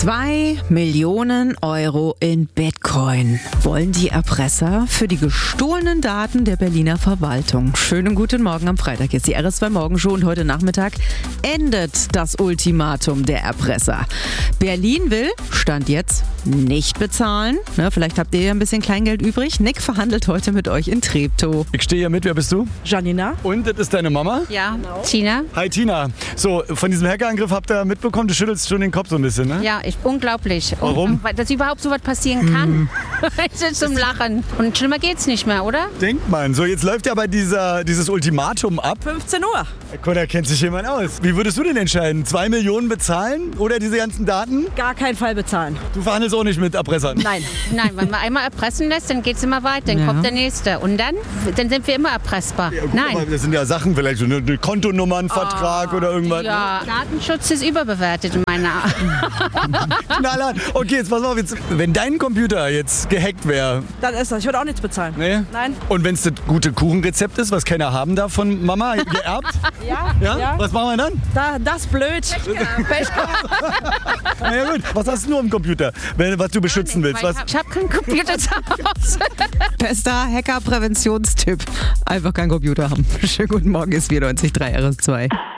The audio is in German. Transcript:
2 Millionen Euro in Bitcoin wollen die Erpresser für die gestohlenen Daten der Berliner Verwaltung. Schönen guten Morgen am Freitag. Jetzt die RS2 Morgenshow und heute Nachmittag endet das Ultimatum der Erpresser. Berlin will, Stand jetzt, nicht bezahlen. Vielleicht habt ihr ja ein bisschen Kleingeld übrig. Nick verhandelt heute mit euch in Treptow. Ich stehe hier mit. Wer bist du? Janina. Und das ist deine Mama? Ja, genau. Tina. Hi Tina. So, von diesem Hackerangriff habt ihr mitbekommen, du schüttelst schon den Kopf so ein bisschen, ne? Ja, unglaublich. Warum? Dass überhaupt so was passieren kann. Es ist zum Lachen. Und schlimmer geht's nicht mehr, oder? Denkt man. So, jetzt läuft ja aber dieses Ultimatum ab. 15 Uhr. Da kennt sich jemand aus. Wie würdest du denn entscheiden? 2 Millionen bezahlen oder diese ganzen Daten? Gar keinen Fall bezahlen. Du verhandelst auch nicht mit Erpressern? Nein. Nein, wenn man einmal erpressen lässt, dann geht's immer weiter. Dann kommt der Nächste. Und dann sind wir immer erpressbar. Ja, gut, Nein. Aber das sind ja Sachen, vielleicht so eine Kontonummernvertrag oder irgendwas. Ja, Datenschutz ist überbewertet in meiner Knallhart. Okay, jetzt pass auf. Wenn dein Computer jetzt gehackt wäre. Dann ist das. Ich würde auch nichts bezahlen. Nee? Nein. Und wenn es das gute Kuchenrezept ist, was keiner haben darf von Mama, geerbt? Ja. Was machen wir dann? Das ist blöd. Pech gehabt. Na ja gut, was hast du nur am Computer, was du beschützen willst? Was? Ich habe keinen Computer zu Hause. Bester Hacker-Präventionstipp. Einfach keinen Computer haben. Schönen guten Morgen, ist 94.3 RS2.